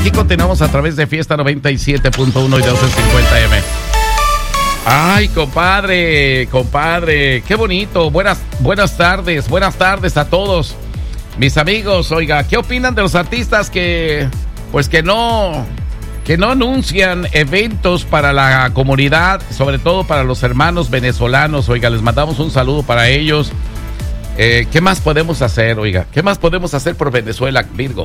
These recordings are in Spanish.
aquí continuamos a través de Fiesta 97.1 y 1250M. Ay, compadre, qué bonito. Buenas tardes a todos mis amigos. Oiga, ¿qué opinan de los artistas que no anuncian eventos para la comunidad, sobre todo para los hermanos venezolanos? Oiga, les mandamos un saludo para ellos. ¿Qué más podemos hacer, oiga? ¿Qué más podemos hacer por Venezuela, Virgo?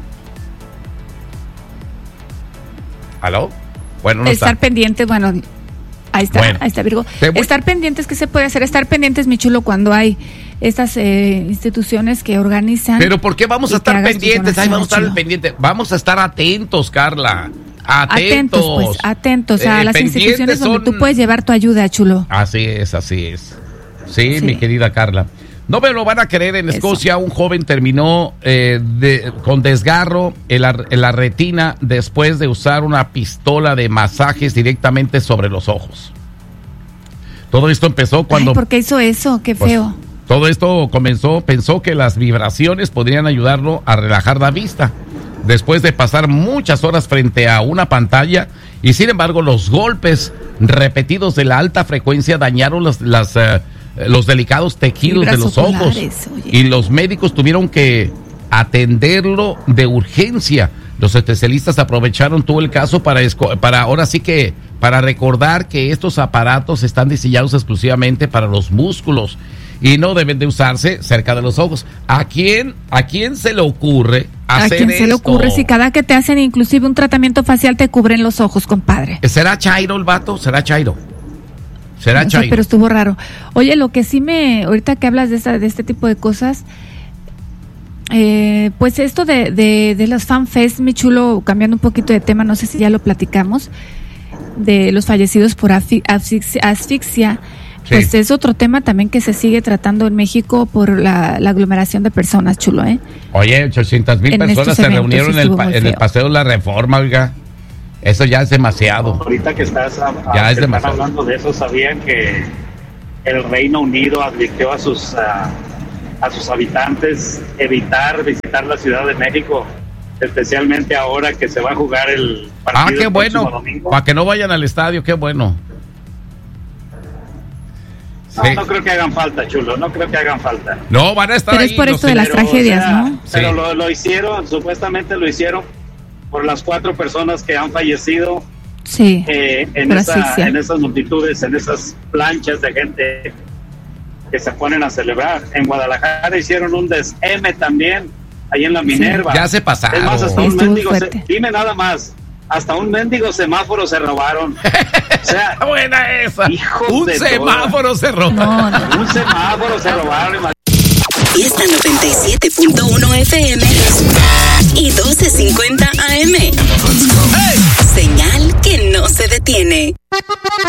¿Aló? Bueno, no estar está. pendientes, bueno, ahí está Virgo. Estar pendientes, ¿qué se puede hacer? Estar pendientes, mi chulo, cuando hay estas instituciones que organizan. Pero ¿por qué vamos a estar pendientes? Ay, vamos a estar pendientes. Vamos a estar atentos, Carla. Atentos a las instituciones donde tú puedes llevar tu ayuda, chulo. Así es. Sí, mi querida Carla. No me lo van a creer, en Escocia un joven terminó con desgarro en la retina después de usar una pistola de masajes directamente sobre los ojos. Todo esto empezó cuando... ¿Por qué hizo eso? Qué feo. Todo esto pensó que las vibraciones podrían ayudarlo a relajar la vista, después de pasar muchas horas frente a una pantalla, y sin embargo los golpes repetidos de la alta frecuencia dañaron los delicados tejidos de los ojos, y los médicos tuvieron que atenderlo de urgencia. Los especialistas aprovecharon todo el caso para ahora sí que para recordar que estos aparatos están diseñados exclusivamente para los músculos y no deben de usarse cerca de los ojos. ¿A quién se le ocurre hacer esto? ¿A quién se le ocurre si cada que te hacen inclusive un tratamiento facial te cubren los ojos, compadre? ¿Será Chairo el vato? ¿Será Chairo? No sé, pero estuvo raro. Oye, lo que sí ahorita que hablas de este tipo de cosas, pues esto de las fanfest, mi chulo, cambiando un poquito de tema, no sé si ya lo platicamos, de los fallecidos por asfixia, pues es otro tema también que se sigue tratando en México por la aglomeración de personas, chulo, ¿eh? Oye, 800,000 personas se reunieron en el Paseo de la Reforma, oiga. Eso ya es demasiado. Ahorita que están hablando de eso, ¿sabían que el Reino Unido advirtió a sus habitantes evitar visitar la Ciudad de México, especialmente ahora que se va a jugar el partido? Qué bueno, para que no vayan al estadio, qué bueno. No creo que hagan falta, chulo, no creo que hagan falta. No, van a estar pero ahí. Pero es por esto de las tragedias, ¿no? Pero lo hicieron, supuestamente lo hicieron por las 4 personas que han fallecido en esas multitudes, en esas planchas de gente que se ponen a celebrar. En Guadalajara hicieron un desm también, ahí en la Minerva. Ya se pasaron. Es más, hasta un mendigo, dime nada más, hasta un mendigo semáforo se robaron. O sea, buena esa. Un semáforo se robaron. No. Un semáforo se robaron. Fiesta 97.1 FM y 1250 AM. Señal que no se detiene.